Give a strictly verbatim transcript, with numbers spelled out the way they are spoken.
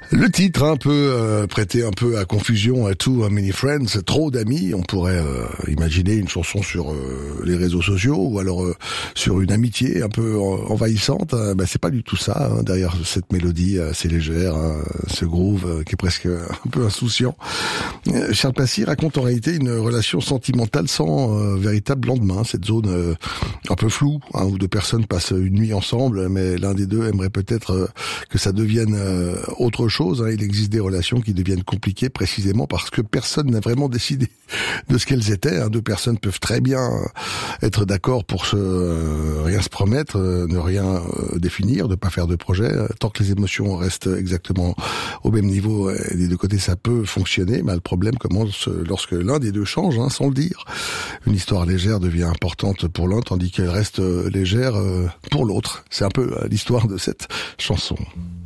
Le titre un peu euh, prêté un peu à confusion à Too Many Friends, trop d'amis. On pourrait euh, imaginer une chanson sur euh, les réseaux sociaux ou alors euh, sur une amitié un peu envahissante. Euh, ben, c'est pas du tout ça. Hein, derrière cette mélodie assez légère, hein, ce groove euh, qui est presque un peu insouciant. Euh, Charles Passy raconte en réalité une relation sentimentale sans euh, véritable lendemain. Cette zone euh, un peu floue, hein, où deux personnes passent une nuit ensemble, mais l'un des deux aimerait peut-être euh, que ça devienne euh, autre chose. Il existe des relations qui deviennent compliquées précisément parce que personne n'a vraiment décidé de ce qu'elles étaient. Deux personnes peuvent très bien être d'accord pour se euh, rien se promettre, euh, ne rien euh, définir, ne pas faire de projet. Tant que les émotions restent exactement au même niveau euh, des deux côtés, ça peut fonctionner. Mais le problème commence lorsque l'un des deux change, hein, sans le dire. Une histoire légère devient importante pour l'un, tandis qu'elle reste légère euh, pour l'autre. C'est un peu euh, l'histoire de cette chanson.